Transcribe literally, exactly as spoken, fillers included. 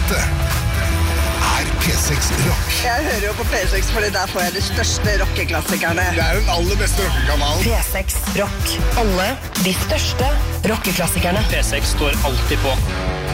Dette er P seks Rock. Jeg hører jo på P seks, fordi der får jeg de største rockeklassikerne. Det er den aller beste rockekanalen. P seks Rock. Alle de største rockeklassikerne. P seks står alltid på.